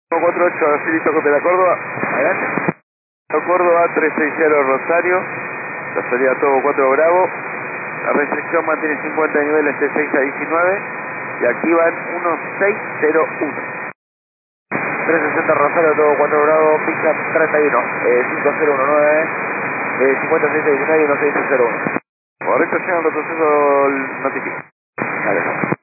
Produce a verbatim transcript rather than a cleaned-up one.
cuatro ocho, Filito Copia Córdoba. Adelante. Córdoba, trescientos sesenta Rosario. La salida Togo cuatro Bravo. La restricción mantiene cincuenta niveles de seis a diecinueve. Y aquí van dieciséis cero uno. trescientos sesenta Rosario, Togo cuatro Bravo, pista treinta y uno. Eh, cinco cero uno nueve. Eh, cincuenta y seis a diecinueve y dieciséis cero uno. Correcto, señor, retroceso notifica. Vale.